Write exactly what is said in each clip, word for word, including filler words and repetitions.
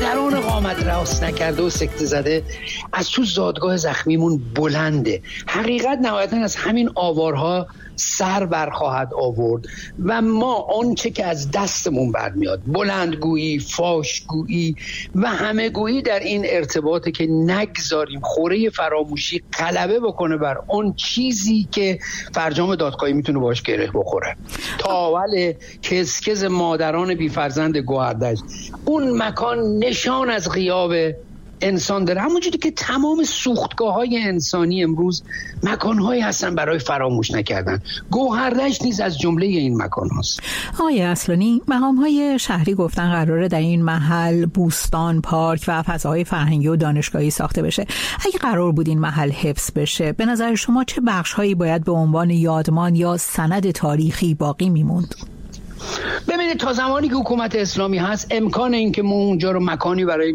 مادران قامت راست نکرده و سکته زده از تو زادگاه زخمیمون بلنده. حقیقت نهایتاً از همین آوارها سر برخواهد آورد و ما آنچه که از دستمون برمیاد، بلندگویی، فاشگویی و همه گویی در این ارتباطه که نگذاریم خوره فراموشی غلبه بکنه بر اون چیزی که فرجام دادخواهی میتونه باش گره بخوره. تاول کسکز مادران بیفرزند گوهردشت، اون مکان نشان از غیاب انسان داره، همونجوری که تمام سوختگاه‌های انسانی امروز مکان‌هایی هستن برای فراموش نکردن. گوهردشت نیز از جمله این مکان هاست. آقای اصلانی، مقام‌های شهری گفتن قراره در این محل بوستان، پارک و فضاهای فرهنگی و دانشگاهی ساخته بشه. اگه قرار بود این محل حفظ بشه، به نظر شما چه بخش‌هایی باید به عنوان یادمان یا سند تاریخی باقی میموند؟ ببینید، تا زمانی که حکومت اسلامی هست امکان این که ما اونجا رو مکانی برای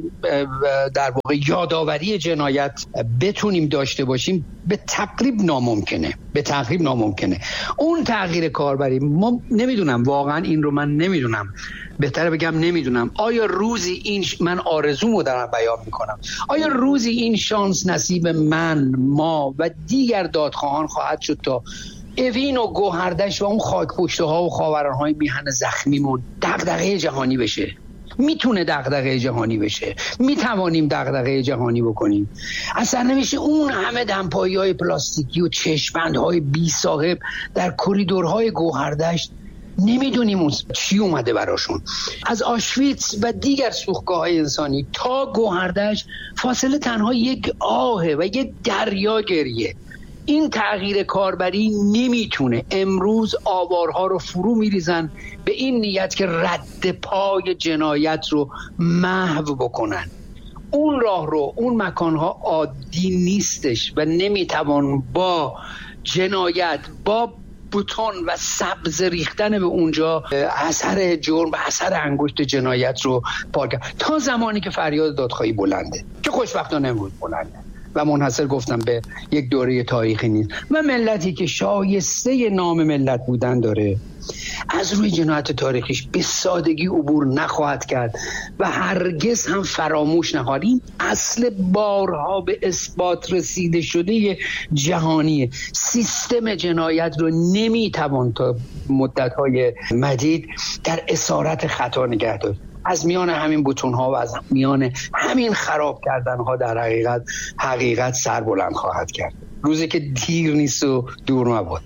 در واقع یادآوری جنایت بتونیم داشته باشیم به تقریب ناممکنه به تقریب ناممکنه اون تغییر کاربری، ما نمیدونم، واقعا این رو من نمیدونم، بهتره بگم نمیدونم، آیا روزی این ش... من آرزومو دارم بیان میکنم، آیا روزی این شانس نصیب من، ما و دیگر دادخواهان خواهد شد تا اوین و گوهردشت و اون خاک پشته ها و خاوران های میهن زخمیمون دغدغه جهانی بشه؟ میتونه دغدغه جهانی بشه، میتوانیم دغدغه جهانی بکنیم. اصلا نمیشه اون همه دمپایی های پلاستیکی و چشمند های بی صاحب در کریدورهای گوهردشت، نمیدونیم اون چی اومده براشون. از آشویتس و دیگر سوختگاه های انسانی تا گوهردشت فاصله تنها یک آهه و یک دریا گریه. این تغییر کاربری نمیتونه. امروز آوارها رو فرو میریزن به این نیت که رد پای جنایت رو محو بکنن. اون راه رو، اون مکانها عادی نیستش و نمیتوان با جنایت، با بوتون و سبز ریختن به اونجا اثر جرم و اثر انگشت جنایت رو پاک کرد تا زمانی که فریاد دادخواهی بلنده، که خوشبختانه امروز بلنده و منحصر گفتم به یک دوره تاریخی نیست و ملتی که شایسته نام ملت بودن داره از روی جنایت تاریخیش به سادگی عبور نخواهد کرد و هرگز هم فراموش نخواهد. این اصل بارها به اثبات رسیده شده جهانیه. سیستم جنایت رو نمیتوان تا مدت‌های مدید در اسارت خطا نگه داشت. از میان همین بوتون ها و از میان همین خراب کردن ها در حقیقت حقیقت سر بلند خواهد کرد. روزی که دیر نیست و دور مباد.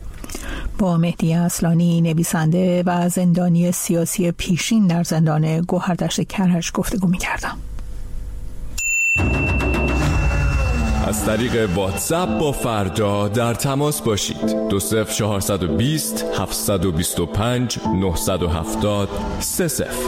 با مهدی اصلانی، نویسنده و زندانی سیاسی پیشین در زندان گوهردشت کرج گفتگو می‌کردم. از طریق واتساپ با فردا در تماس باشید. دو صفر چهارصد و بیست هفتصد و بیست و پنج نهصد و هفتاد سه صفر.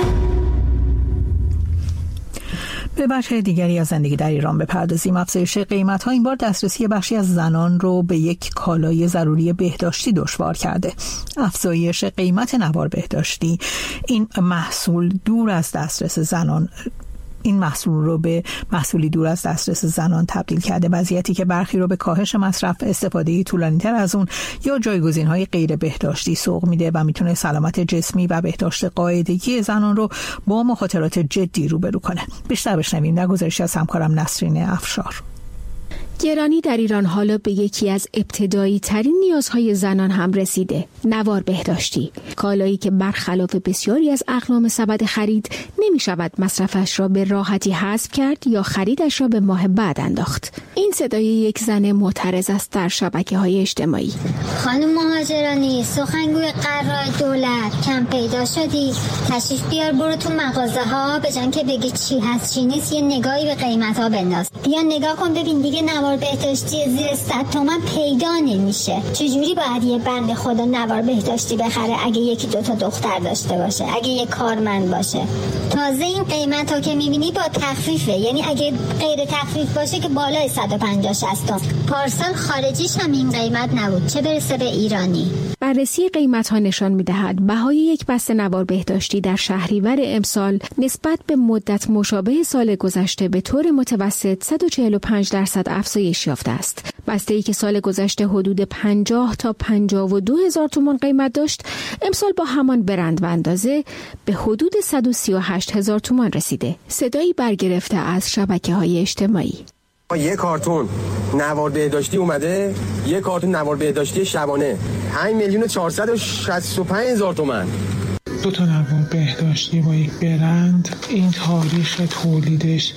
به بخش دیگری از زندگی در ایران بپردازیم. افزایش قیمت‌ها این بار دسترسی بخشی از زنان رو به یک کالای ضروری بهداشتی دشوار کرده. افزایش قیمت نوار بهداشتی این محصول دور از دسترس زنان این محصول رو به محصولی دور از دسترس زنان تبدیل کرده، وضعیتی که برخی رو به کاهش مصرف، استفاده طولانی‌تر از اون یا جایگزین‌های غیر بهداشتی سوق میده و میتونه سلامت جسمی و بهداشت قاعدگی زنان رو با مخاطرات جدی روبرو کنه. بیشتر بشنویم در گزارشی از همکارم نسرین افشار. گرانی در ایران حالا به یکی از ابتدایی ترین نیازهای زنان هم رسیده: نوار بهداشتی، کالایی که برخلاف بسیاری از اقلام سبد خرید نمی شود مصرفش را به راحتی حذف کرد یا خریدش را به ماه بعد انداخت. این صدای یک زن معترض است در شبکه‌های اجتماعی. خانم مهاجرانی، سخنگوی قرار دولت، کم پیدا شدی، تشریف بیار برو تو مغازه ها، به جای که بگی چی هست چی نیست یه نگاهی به قیمت ها بنداز. بیا نگاه کن ببین دیگه نوار بهداشتی زیر صد تومن پیدا نمیشه. چجوری باید یه بنده خدا نوار بهداشتی بخره اگه یکی دوتا دختر داشته باشه، اگه یه کارمند باشه؟ تازه این قیمت ها که میبینی با تخفیفه، یعنی اگه غیر تخفیف باشه که بالای صد و پنجاه شصت تومن. پارسال خارجیش هم این قیمت نبود، چه برسه به ایرانی. بررسی قیمت‌ها نشان می‌دهد بهای یک بسته نوار بهداشتی در شهریور امسال نسبت به مدت مشابه سال گذشته به طور متوسط صد و چهل و پنج درصد افزایش یافته است. بسته‌ای که سال گذشته حدود پنجاه تا پنجاه و دو هزار تومان قیمت داشت، امسال با همان برند و اندازه به حدود صد و سی و هشت هزار تومان رسیده. صدایی برگرفته از شبکه‌های اجتماعی. یک کارتون نوار بهداشتی اومده، یک کارتون نوار بهداشتی شبانه پنج میلیون و چهارصد و شصت و پنج هزار تومان. دو تا نوار بهداشتی با یک برند، این تاریخ تولیدش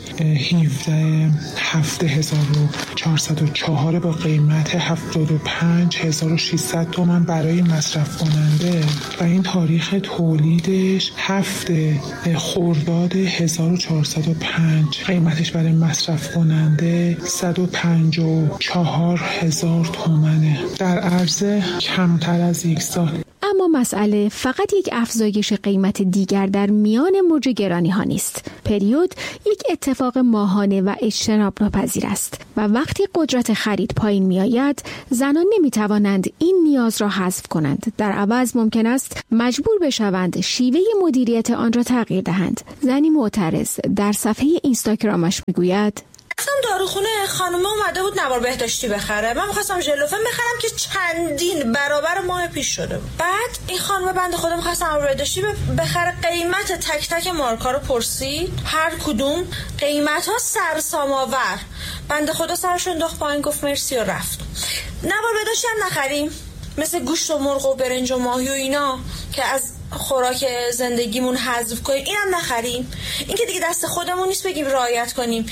هفده هفته هزار و چهارصد و چهار با قیمت هفتاد و پنج هزار و ششصد تومان برای مصرف کننده و این تاریخ تولیدش هفته خرداد هزار و چهارصد و پنج، قیمتش برای مصرف کننده صد و پنجاه و چهار هزار تومانه در عرض کمتر از یک سال. اما مسئله فقط یک افزایش قیمت دیگر در میان موج گرانی ها نیست. پریود یک اتفاق ماهانه و اجتناب ناپذیر است و وقتی قدرت خرید پایین می آید، زنان نمی توانند این نیاز را حذف کنند. در عوض ممکن است مجبور بشوند شیوه مدیریت آن را تغییر دهند. زنی معترض در صفحه اینستاگرامش می گوید: اصلا داروخونه خانم اومده بود نوار بهداشتی بخره، من می‌خواستم ژلوفن بخرم که چندین برابر ماه پیش شده بود. بعد این خانم بنده خدا می‌خواست نوار بهداشتی بخره، قیمت تک تک مارکا رو پرسید، هر کدوم قیمت‌ها سرسام‌آور. بنده خدا سرش انداخت پایین، گفت مرسی و رفت. نوار بهداشتی هم نخریم، مثل گوشت و مرغ و برنج و ماهی و اینا که از خوراک زندگیمون حذف کنیم، اینم نخریم. این که دیگه دست خودمون نیست بگیم رعایت کنیم.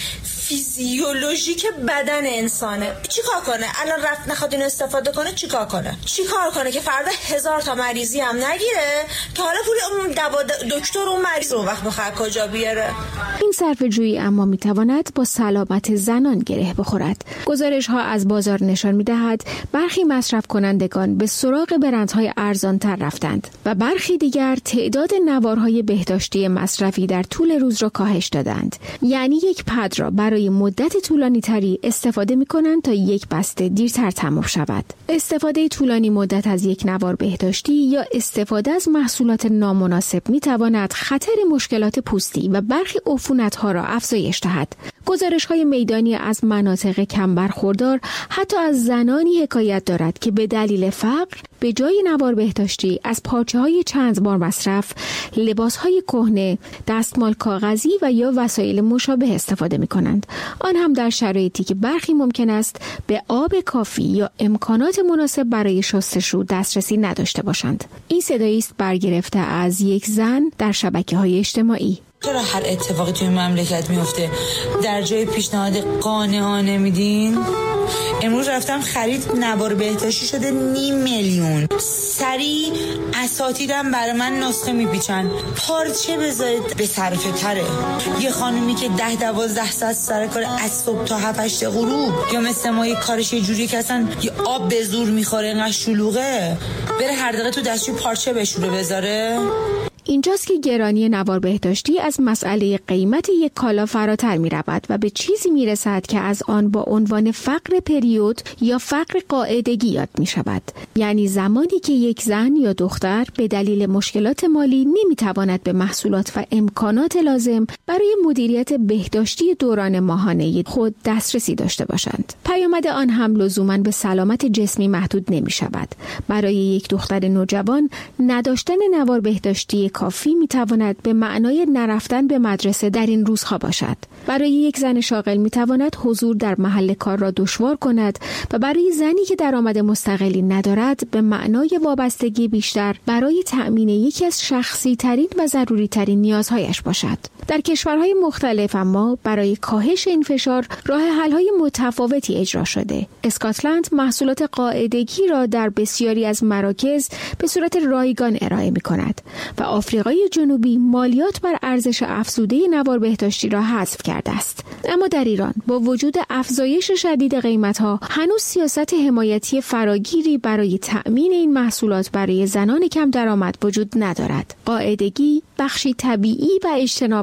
فیزیولوژیک بدن انسانه. چیکار کنه؟ الان رفت نخواد این استفاده کنه، چیکار کنه؟ چیکار کنه که فردا هزار تا مریضی هم نگیره که حالا پول اون دوا دکتر اون مریض رو وقت بخواد کجا بیاره؟ این صرفه‌جویی اما میتواند با سلامت زنان گره بخورد. گزارش ها از بازار نشان میدهد برخی مصرف کنندگان به سراغ برندهای ارزان‌تر رفتند و برخی دیگر تعداد نوارهای بهداشتی مصرفی در طول روز را کاهش دادند. یعنی یک پد را برای مدت طولانی تری استفاده می کنند تا یک بسته دیرتر تمام شود. استفاده طولانی مدت از یک نوار بهداشتی یا استفاده از محصولات نامناسب می تواند خطر مشکلات پوستی و برخی عفونت‌ها را افزایش دهد. گزارش‌های میدانی از مناطق کم برخوردار حتی از زنانی حکایت دارد که به دلیل فقر به جای نوار بهداشتی از پارچه‌های چند بار مصرف، لباس‌های کهنه، دستمال کاغذی و یا وسایل مشابه استفاده می‌کنند. آن هم در شرایطی که برخی ممکن است به آب کافی یا امکانات مناسب برای شستشو دسترسی نداشته باشند. این صدایی است برگرفته از یک زن در شبکه‌های اجتماعی. چرا هر اتفاقی توی مملکت میفته در جای پیشنهاد قانعانه میدین؟ امروز رفتم خرید نوار بهداشتی شده نیم میلیون. سریع اساتیدم برای من نسخه میپیچن. پارچه بذارید به صرفه تره. یه خانومی که ده دوازده ساعت سر کار از صبح تا هفت هشت غروب، یا مثل ما یه کارش یه جوری که اصلا یه آب به زور میخوره اینقدر شلوغه، بره هر دقیقه تو دستشوی پارچه بشوره بذاره. اینجاست که گرانی نوار بهداشتی از مسئله قیمت یک کالا فراتر می رود و به چیزی می رسد که از آن با عنوان فقر پریود یا فقر قاعدگی یاد می شود. یعنی زمانی که یک زن یا دختر به دلیل مشکلات مالی نمی تواند به محصولات و امکانات لازم برای مدیریت بهداشتی دوران ماهانه خود دسترسی داشته باشند. پیامد آن هم لزوماً به سلامت جسمی محدود نمی شود. برای یک دختر نوجوان نداشتن نوار بهداشتی کافی میتواند به معنای نرفتن به مدرسه در این روزها باشد. برای یک زن شاغل میتواند حضور در محل کار را دشوار کند و برای زنی که درآمد مستقلی ندارد به معنای وابستگی بیشتر برای تأمین یکی از شخصی ترین و ضروری ترین نیازهایش باشد. در کشورهای مختلف اما برای کاهش این فشار راه حل‌های متفاوتی اجرا شده. اسکاتلند محصولات قاعدگی را در بسیاری از مراکز به صورت رایگان ارائه می‌کند و آفریقای جنوبی مالیات بر ارزش افزوده نوار بهداشتی را حذف کرده است. اما در ایران با وجود افزایش شدید قیمت‌ها هنوز سیاست حمایتی فراگیری برای تأمین این محصولات برای زنان کم درآمد وجود ندارد. قاعدگی بخشی طبیعی و اجتناب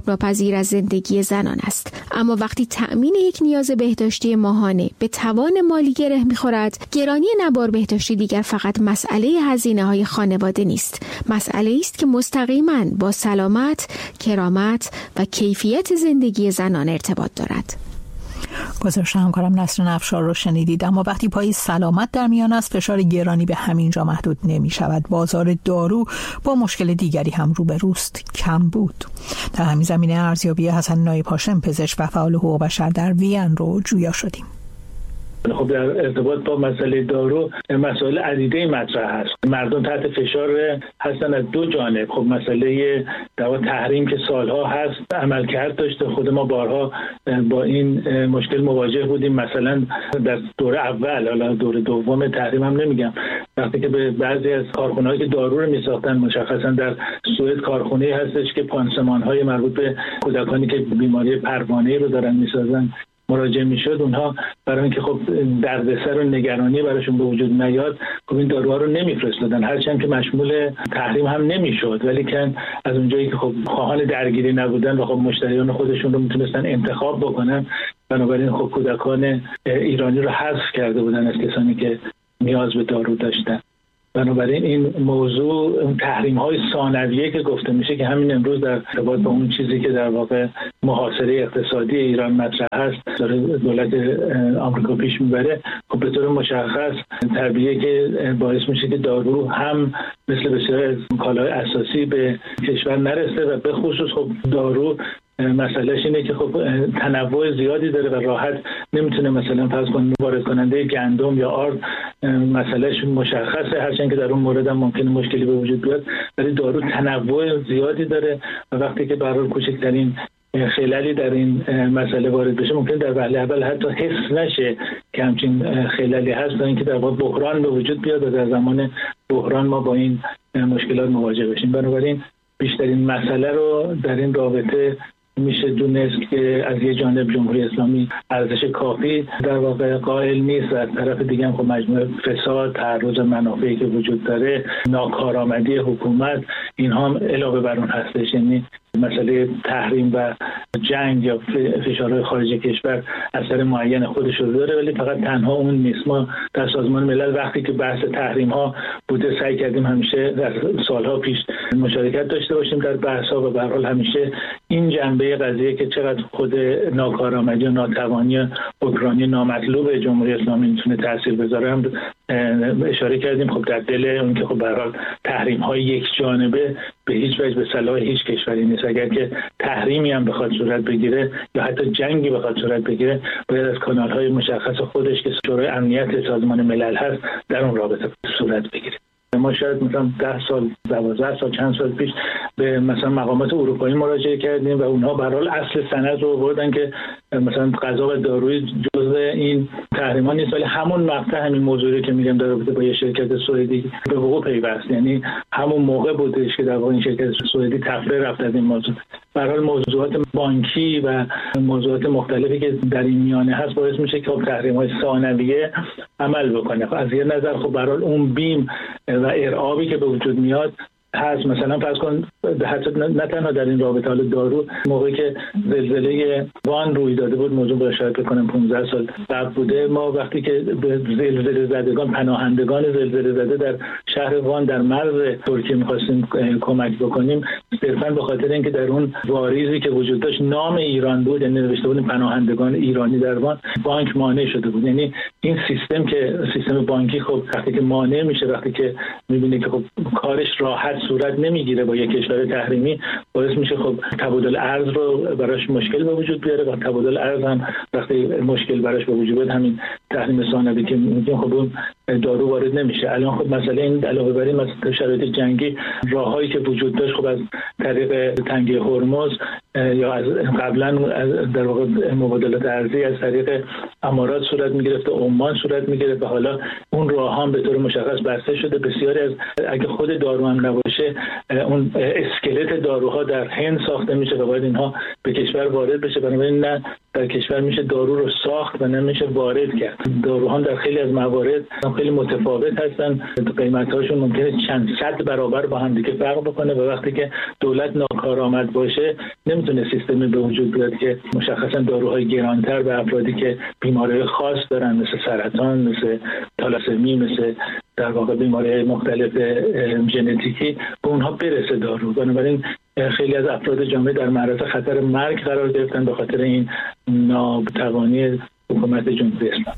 ناپذیر از زندگی زنان است. اما وقتی تأمین یک نیاز بهداشتی ماهانه به توان مالی گره می‌خورد، گرانی نوار بهداشتی دیگر فقط مسئله هزینه‌های خانواده نیست، مسئله است که مستقیما با سلامت، کرامت و کیفیت زندگی زنان ارتباط دارد. گزارش همکارم نسرین افشار رو شنیدید. اما وقتی پای سلامت در میان است، فشار گرانی به همین جا محدود نمی شود. بازار دارو با مشکل دیگری هم روبروست، کم بود. در همین زمینه ارزیابی حسن نایب هاشم، پزشک و فعال حقوق بشر در وین رو جویا شدیم. خب در ارتباط با مسئله دارو مسائل عدیده مطرح هست. مردم تحت فشار هستن از دو جانب. خب مسئله دوا تحریم که سالها هست عملکرد داشته، خود ما بارها با این مشکل مواجه بودیم. مثلا در دوره اول، حالا دوره دوم تحریم هم نمیگم، وقتی که به بعضی از کارخانه‌هایی که دارو رو میساختن، مشخصا در سوئد کارخانه‌ای هستش که پانسمان‌های مربوط به کودکانی که بیماری پروانه‌ای رو دارن میسازن مراجعه میشد، اونها برای اینکه خب دردسر و نگرانی براشون به وجود نیاد، خب این داروها رو نمیفرستادن، هرچند که مشمول تحریم هم نمیشد، ولی که از اونجایی که خب خواهان درگیری نبودن و خب مشتریان خودشون رو میتونستن انتخاب بکنن، بنابراین خب کودکان ایرانی رو حذف کرده بودن از کسانی که نیاز به دارو داشتن. بنابراین این موضوع اون تحریم‌های ثانویه که گفته میشه که همین امروز در ارتباط با اون چیزی که در واقع محاصره اقتصادی ایران مطرح هست داره دولت آمریکا پیش میبره، خب به طور مشخص طبیعیه که باعث میشه که دارو هم مثل بسیار از کالای اساسی به کشور نرسه و به خصوص خب دارو مسئلهش اینه که خب تنوع زیادی داره و راحت نمیتونه مثلا فرض کن وارد کننده گندم یا آرد مسئلهش مشخصه، هرچند که در اون مورد هم ممکنه مشکلی به وجود بیاد، ولی دارو تنوع زیادی داره و وقتی که برای کوچکترین خللی در این مسئله وارد بشه ممکن در وهله اول حتی حس نشه که همچین خللی هست تا اینکه در واقع بحران به وجود بیاد و در زمان بحران ما با این مشکلات مواجه بشیم. بنابراین بیشترین مسئله رو در این رابطه میشه دونست که از یه جانب جمهوری اسلامی ارزش کافی در واقع قائل نیست و از طرف دیگه هم خب مجموعه فساد، تعرض منافعی که وجود داره، ناکارآمدی حکومت، اینها هم علاوه بر اون هستش. یعنی مسئله تحریم و جنگ یا فشارهای خارج کشور اثر معین خودش رو داره، ولی فقط تنها اون نیست. ما در سازمان ملل وقتی که بحث تحریم ها بوده سعی کردیم همیشه در سالها پیش مشارکت داشته باشیم در بحث ها و به هر حال همیشه این جنبه قضیه که چقدر خود ناکارآمدی و ناتوانی اوکراینی نامطلوب جمهوری اسلامی میتونه تاثیر بذاره هم اشاره کردیم. خب در دل اون که خب به هر حال تحریم های یک جانبه به هیچ وجه به صلاح هیچ کشوری نیست. اگر که تحریمی هم بخواد صورت بگیره یا حتی جنگی بخواد صورت بگیره باید از کانال های مشخص خودش که شورای امنیت سازمان ملل هست در اون رابطه صورت بگیره. ما شاید مثلا ده سال دوازده سال چند سال پیش به مثلا مقامات اروپایی مراجعه کردیم و اونها به هر حال اصل سند رو آوردن که مثلا غذا و داروی جزء این تحریم‌ها نیست، ولی همون مقطع همین موضوعی که میگم در رابطه با یه شرکت سوئدی به وقوع پیوست، یعنی همون موقع بودش که در واقع این شرکت سوئدی تفره رفت از این موضوع. به هر حال موضوعات بانکی و موضوعات مختلفی که در این میانه هست باعث میشه که تحریم‌های ثانویه عمل بکنه. از یه نظر خب به هر حال اون بیم و ارعابی که به وجود میاد هست. مثلا فرض کن حتی نه تنها در این رابطه حال دارو، موقعی که زلزله وان روی داده بود، موضوع با شاید بکنم پانزده سال قبل بوده، ما وقتی که به زلزله زدگان پناهندگان زلزله زده در شهر وان در مرز ترکیه می‌خواستیم کمک بکنیم، صرفاً به خاطر اینکه در اون واریزی که وجود داشت نام ایران بود، یعنی نوشته بود پناهندگان ایرانی در وان، بانک مانع شده بود. یعنی این سیستم که سیستم بانکی خب وقتی که مانع میشه، وقتی که می‌بینه که خب کارش راحت صورت نمیگیره با یک کشور تحریمی، باعث میشه خب تبادل ارز رو براش مشکل به وجود بیاره و تبادل ارز هم وقتی مشکل براش به وجود بیاد همین تحریم ثانوی که میگیم خب اون دارو وارد نمیشه. الان خب مسئله این علاوه بر این مثلا شرایط جنگی راههایی که وجود داشت خب از طریق تنگه هرمز یا از قبلا در واقع مبادلات ارزی از طریق امارات صورت میگرفت، عمان صورت میگرفت و حالا اون راه هم به طور مشخص بسته شده. بسیاری از اگه خود دارو هم نباشه اون اسکلت داروها در هند ساخته میشه و باید اینها به کشور وارد بشه. بنابراین نه در کشور میشه دارو رو ساخت و نمیشه وارد کرد. داروها در خیلی از موارد خیلی متفاوت هستن، قیمت‌هاشون ممکنه چند صد برابر با هم دیگه فرق بکنه و وقتی که دولت ناکارآمد باشه نمیتونه سیستمی به وجود بیاد که مشخصا داروهای گرانتر به افرادی که بیماری‌های خاص دارن مثل سرطان، مثل تالاسمی، مثل در واقع بیماری‌های مختلف ژنتیکی به اونها برسه دارو. بنابراین خیلی از افراد جامعه در معرض خطر مرگ قرار گرفتن به خاطر این ناتوانی حکومت جمهوری اسلامی.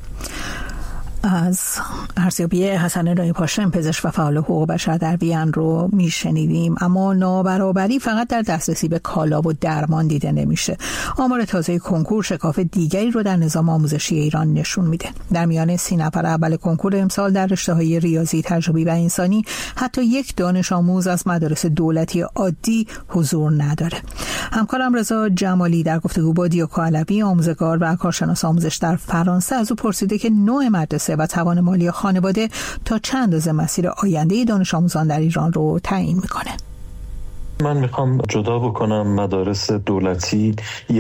از ارزیابی حسن نایی پاشم، پزشک و فعال حقوق بشر در وین رو میشنیدیم. اما نابرابری فقط در دسترسی به کالا و درمان دیده نمیشه. آمار تازه کنکور شکاف دیگری رو در نظام آموزشی ایران نشون میده. در میان سی نفر اول کنکور امسال در رشته‌های ریاضی، تجربی و انسانی حتی یک دانش آموز از مدارس دولتی عادی حضور نداره. همکارم رضا جمالی در گفتگو با دیوکو علوی، آموزگار و کارشناس آموزش در فرانسه، از او پرسیده که نوع مدرسه و توان مالی خانواده تا چند اندازه مسیر آینده دانش آموزان در ایران رو تعیین میکنه. من میخوام جدا بکنم مدارس دولتی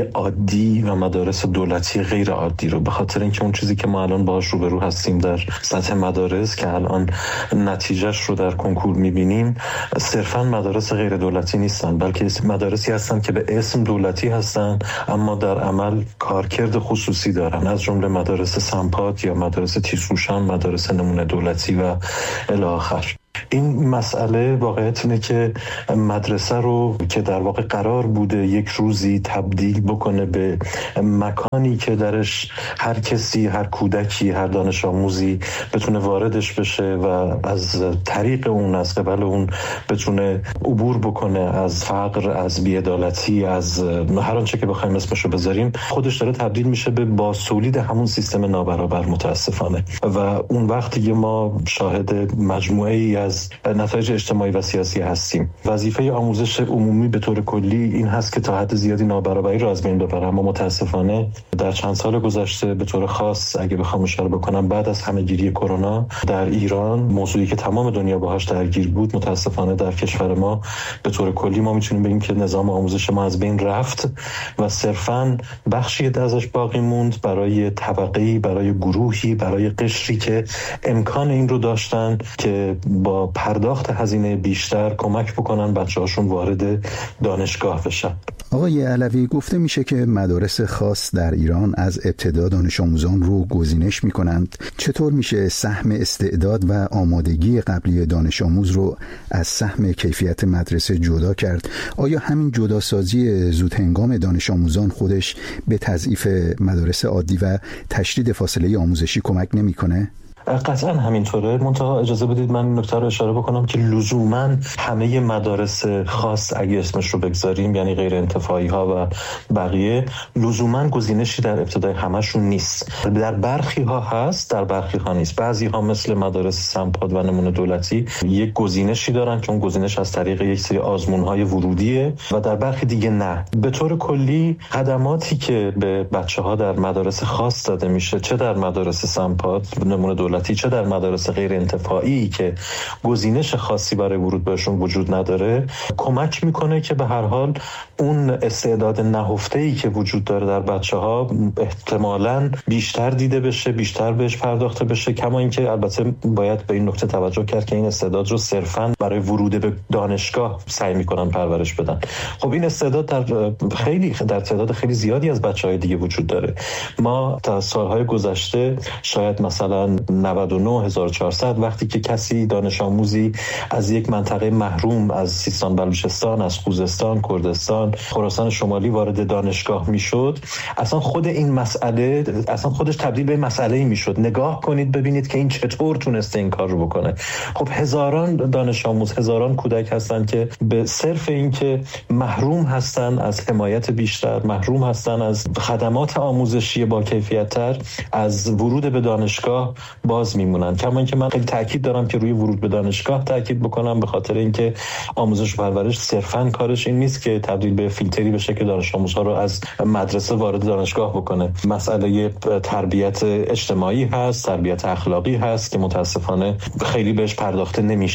عادی و مدارس دولتی غیر عادی رو، به خاطر اینکه اون چیزی که ما الان باهاش روبرو هستیم در سطح مدارس که الان نتیجهش رو در کنکور میبینیم صرفا مدارس غیر دولتی نیستن، بلکه مدارسی هستن که به اسم دولتی هستن اما در عمل کارکرد خصوصی دارن، از جمله مدارس سمپات یا مدارس تیزهوشان، مدارس نمونه دولتی و الی آخر. این مسئله واقعیت اینه که مدرسه رو که در واقع قرار بوده یک روزی تبدیل بکنه به مکانی که درش هر کسی، هر کودکی، هر دانش آموزی بتونه واردش بشه و از طریق اون، از قبل اون بتونه عبور بکنه از فقر، از بی‌عدالتی، از هر آنچه که بخوایم اسمشو بذاریم، خودش داره تبدیل میشه به بازتولید همون سیستم نابرابر متاسفانه. و اون وقتی ما شاهد مجموعه‌ای از نتایج اجتماعی و سیاسی هستیم. وظیفه آموزش عمومی به طور کلی این هست که تا حد زیادی نابرابری را از بین ببره، اما متاسفانه در چند سال گذشته به طور خاص اگه بخوام اشاره بکنم بعد از همه‌گیری کرونا در ایران، موضوعی که تمام دنیا باهاش درگیر بود، متاسفانه در کشور ما به طور کلی ما میتونیم بگیم که نظام آموزش ما از بین رفت و صرفاً بخشی ازش باقی موند برای طبقه‌ای، برای گروهی، برای قشری که امکان این رو داشتن که با پرداخت هزینه بیشتر کمک بکنن بچه‌هاشون وارد دانشگاه بشن. آقای علوی، گفته میشه که مدارس خاص در ایران از ابتدا دانش آموزان رو گزینش میکنند. چطور میشه سهم استعداد و آمادگی قبلی دانش آموز رو از سهم کیفیت مدرسه جدا کرد؟ آیا همین جداسازی زود هنگام دانش آموزان خودش به تضعیف مدارس عادی و تشدید فاصله آموزشی کمک نمیکنه؟ قطعا همینطوره. منتها اجازه بدید من این نکته رو اشاره بکنم که لزوما همه مدارس خاص اگه اسمش رو بگذاریم، یعنی غیر انتفاعی ها و بقیه، لزوما گزینشی در ابتدای همشون نیست. در برخی ها هست، در برخی ها نیست. بعضی ها مثل مدارس سمپاد و نمونه دولتی یک گزینشی دارن که اون گزینش از طریق یک سری آزمون های ورودیه و در برخی دیگه نه. به طور کلی خدماتی که به بچه ها در مدارس خاص داده میشه، چه در مدارس سمپاد نمونه دولتی چه در مدارس غیر انتفاعی که گزینش خاصی برای ورود بهشون وجود نداره، کمک میکنه که به هر حال اون استعداد نهفته‌ای که وجود داره در بچه‌ها احتمالاً بیشتر دیده بشه، بیشتر بهش پرداخته بشه. کما اینکه البته باید به این نکته توجه کرد که این استعداد رو صرفاً برای ورود به دانشگاه سعی میکنن پرورش بدن. خب این استعداد در خیلی در تعداد خیلی زیادی از بچه‌های دیگه وجود داره. ما تا سالهای گذشته شاید مثلا نود و نه هزار و چهارصد وقتی که کسی دانش آموزی از یک منطقه محروم از سیستان بلوچستان، از خوزستان، کردستان، خراسان شمالی وارد دانشگاه میشد، اصلا خود این مسئله اصلا خودش تبدیل به مسئله‌ای میشد. نگاه کنید ببینید که این چطور تونسته این کار رو بکنه. خب هزاران دانش آموز، هزاران کودک هستن که به صرف این که محروم هستن از حمایت بیشتر، محروم هستن از خدمات آموزشی با کیفیت‌تر، از ورود به دانشگاه باز میمونن. کما اینکه من خیلی تاکید دارم که روی ورود به دانشگاه تاکید بکنم، به خاطر اینکه آموزش و پرورش صرفاً کارش این نیست که تبدیل به فیلتری بشه که دانش آموزها رو از مدرسه وارد دانشگاه بکنه. مسئله تربیت اجتماعی هست، تربیت اخلاقی هست که متاسفانه خیلی بهش پرداخته نمیشه.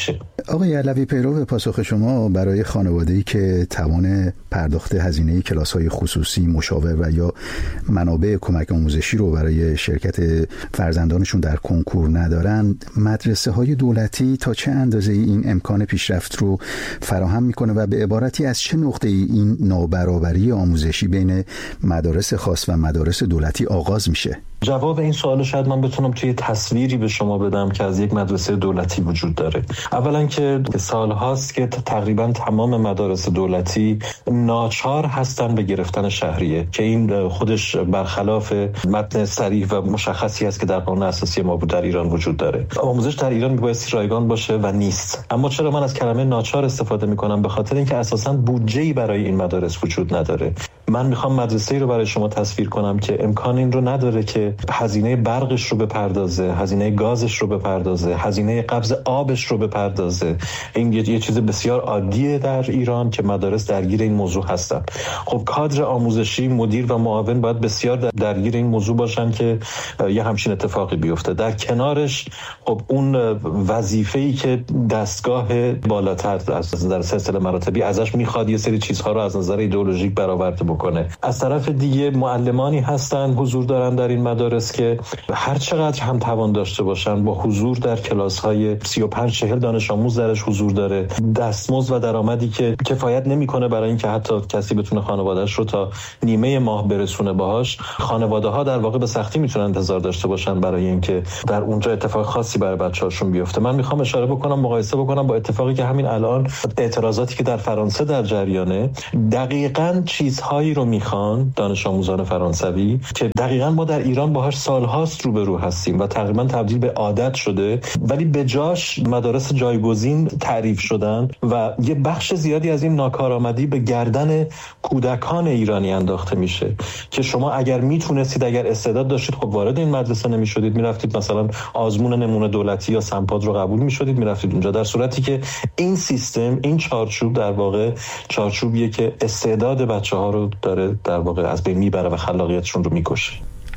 آقای علوی، پیرو پاسخ شما، برای خانواده‌ای که توان پرداخت هزینه کلاس‌های خصوصی، مشاور و یا منابع کمک آموزشی رو برای شرکت فرزندانشون در کنکور ندارند، مدرسه‌های دولتی تا چه اندازه این امکان پیشرفت رو فراهم میکنه و به عبارتی از چه نقطه‌ای این نابرابری آموزشی بین مدارس خاص و مدارس دولتی آغاز میشه؟ جواب این سوال شاید من بتونم توی تصویری به شما بدم که از یک مدرسه دولتی وجود داره. اولا که سال هاست که تقریبا تمام مدارس دولتی ناچار هستن به گرفتن شهریه که این خودش برخلاف متن صریح و مشخصی است که در قانون اساسی ما در ایران وجود داره. آموزش در ایران میبایستی رایگان باشه و نیست. اما چرا من از کلمه ناچار استفاده میکنم؟ به خاطر اینکه اساساً بودجه‌ای برای این مدارس وجود نداره. من میخوام مدرسه‌ای رو برای شما تصویر کنم که امکان این رو نداره که هزینه برقش رو بپردازه، هزینه گازش رو بپردازه، هزینه قبض آبش رو بپردازه. این یه, یه چیز بسیار عادیه در ایران که مدارس درگیر این موضوع هستن. خب کادر آموزشی، مدیر و معاون باید بسیار درگیر این موضوع باشن که یه همچین اتفاقی بیفته. در کنارش خب اون وظیفه‌ای که دستگاه بالاتر از نظر سلسله مراتبی ازش میخواد یه سری چیزها رو از نظر ایدئولوژیک برآورده بکنه. از طرف دیگه معلمانی هستن حضور دارن در این مدارس که هر چقدر هم توان داشته باشن با حضور در کلاس‌های سی و پنج چهل دانش آموز درش حضور داره، دستمزد و درآمدی که کفایت نمیکنه برای اینکه حتی کسی بتونه خانواده‌اش رو تا نیمه ماه برسونه باهاش. خانواده‌ها در واقع به سختی میتونن انتظار داشته باشن برای اینکه در اونجا اتفاق خاصی برای بچه‌هاشون بیفته. من میخوام اشاره بکنم، مقایسه بکنم با اتفاقی که همین الان اعتراضاتی که در فرانسه در جریانه، دقیقاً چیزهایی رو میخوان دانش آموزان فرانسوی که دقیقاً ما در ایران باهاش سالهاست روبرو هستیم و تقریبا تبدیل به عادت شده، ولی به جاش مدارس جایگزین تعریف شدن و یه بخش زیادی از این ناکارآمدی به گردن کودکان ایرانی انداخته میشه که شما اگر میتونستید، اگر استعداد داشتید، خب وارد این مدرسه نمیشدید، میرفتید مثلا آزمون نمونه دولتی یا سمپاد رو قبول میشدید، میرفتید اونجا، در صورتی که این سیستم، این چارچوب در واقع چارچوبیه که استعداد بچه‌ها رو داره در واقع از بین میبره و خلاقیتشون رو میکشه.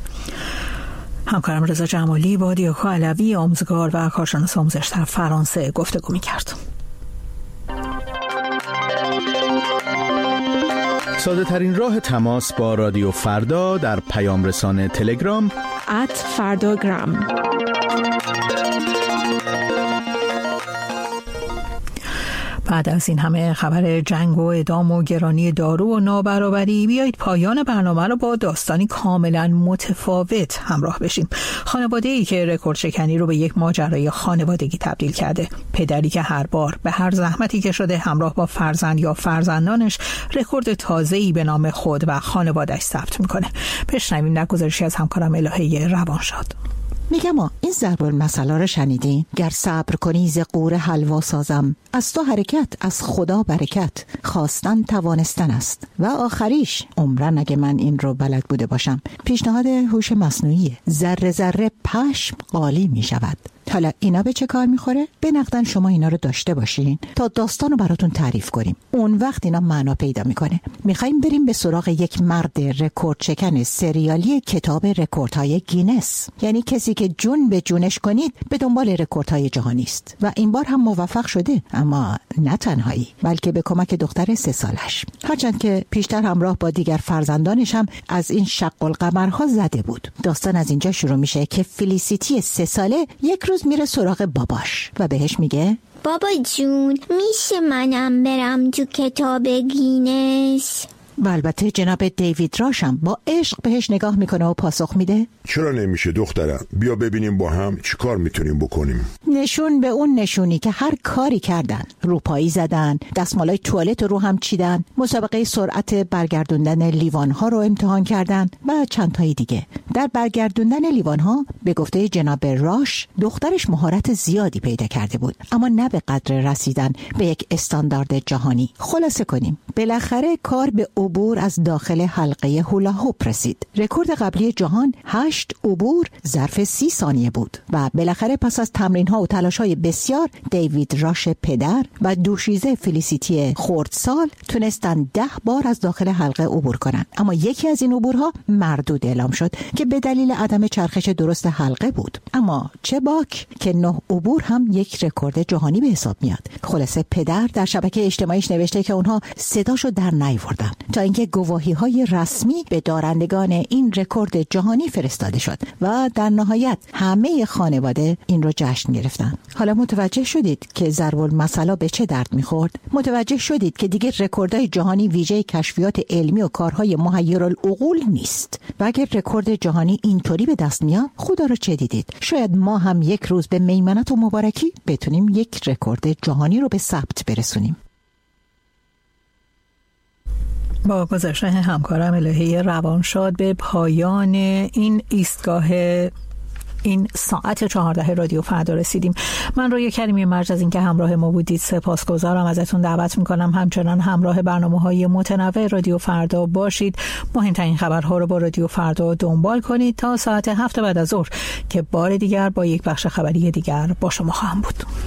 همکارم رضا جمالی با دیاکو علوی، آموزگار و کارشناس آموزش در فرانسه گفتگو می‌کرد. ساده ترین راه تماس با رادیو فردا در پیام رسانه تلگرام ات فرداگرام. بعد از این همه خبر جنگ و اعدام و گرانی دارو و نابرابری، بیایید پایان برنامه رو با داستانی کاملا متفاوت همراه بشیم. خانواده‌ای که رکورد شکنی رو به یک ماجرای خانوادگی تبدیل کرده. پدری که هر بار به هر زحمتی که شده همراه با فرزند یا فرزندانش رکورد تازه‌ای به نام خود و خانواده‌اش ثبت میکنه. بشنویم در گزارشی از همکارم الهه روانشاد. میگم ما این ضرب المثل رو شنیدین؟ گر صبر کنی ز قور حلوا سازم، از تو حرکت از خدا برکت، خواستن توانستن است و آخریش عمرن اگه من این رو بلد بوده باشم. پیشنهاد هوش مصنوعی، ذره ذره پشم قالی میشود. حالا اینا به چه کار میخوره؟ به نقدن شما اینا رو داشته باشین تا داستان رو براتون تعریف کنیم. اون وقت اینا معنا پیدا میکنه. میخوایم بریم به سراغ یک مرد رکورد شکن سریالی کتاب رکوردهای گینس، یعنی کسی که جون به جونش کنید به دنبال رکوردهای جهانی است و این بار هم موفق شده، اما نه تنهایی بلکه به کمک دختر سه سالش، هرچند که پیشتر همراه با دیگر فرزندانش هم از این شق القمرها زده بود. داستان از اینجا شروع میشه که فلیسیتی سه ساله یک روز میره سراغ باباش و بهش میگه بابا جون میشه منم برم تو کتاب گینس؟ و البته جناب دیوید راشم با عشق بهش نگاه میکنه و پاسخ میده چرا نمیشه دخترم؟ بیا ببینیم با هم چی کار میتونیم بکنیم. نشون به اون نشونی که هر کاری کردن، روپایی زدن، دستمالای توالت رو هم چیدن، مسابقه سرعت برگردوندن لیوانها رو امتحان کردن و چند تایی دیگه. در برگردوندن لیوانها به گفته جناب راش دخترش مهارت زیادی پیدا کرده بود، اما نه به قدر رسیدن به یک استاندارد جهانی. خلاصه کنیم بالاخره کار به عبور از داخل حلقه هولا هوپ رسید. رکورد قبلی جهان هشت عبور ظرف سی ثانیه بود و بالاخره پس از تمرین‌ها و تلاش‌های بسیار دیوید راش پدر و دوشیزه فلیسیتی خردسال تونستن ده بار از داخل حلقه عبور کنند. اما یکی از این عبورها مردود اعلام شد که به دلیل عدم چرخش درست حلقه بود. اما چه باک که نه عبور هم یک رکورد جهانی به حساب میاد. خلاصه پدر در شبکه اجتماعیش نوشته که اونها صداشو در نیاوردن تا اینکه گواهی‌های رسمی به دارندگان این رکورد جهانی فرستاده شد و در نهایت همه خانواده این رو جشن گرفتن. حالا متوجه شدید که ضرب المثل به چه درد میخورد؟ متوجه شدید که دیگه رکوردهای جهانی ویژه کشفیات علمی و کارهای محیرالعقول نیست. و اگر رکورد جهانی اینطوری به دست میاد، خدا رو چه دیدید؟ شاید ما هم یک روز به میمنت و مبارکی بتونیم یک رکورد جهانی رو به ثبت برسونیم. با گذشت همکارم الهی روانشاد به پایان این ایستگاه این ساعت چهارده رادیو فردا رسیدیم. من روی کریمی مرج از اینکه همراه ما بودید سپاسگزارم. ازتون دعوت میکنم همچنان همراه برنامه‌های متنوع رادیو فردا باشید. مهمترین خبرها رو با رادیو فردا دنبال کنید تا ساعت هفت بعد از ظهر که بار دیگر با یک بخش خبری دیگر با شما خواهم بود.